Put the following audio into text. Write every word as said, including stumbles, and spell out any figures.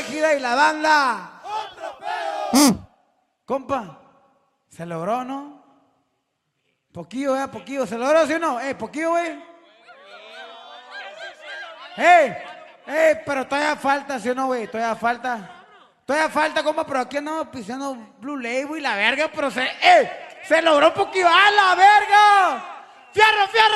Égida y la banda. ¡Otro pedo! Compa, se logró, ¿no? Poquillo, eh, poquillo. ¿Se logró, sí o no? Eh, poquillo, güey. ¡Eh! ¡Eh! Pero todavía falta, ¿sí o no, güey? Todavía falta. Todavía falta, compa, pero aquí andamos pisando Blue Label y la verga, pero se... ¡Eh! ¡Se logró poquillo! ¡A la verga! ¡Fierro, fierro!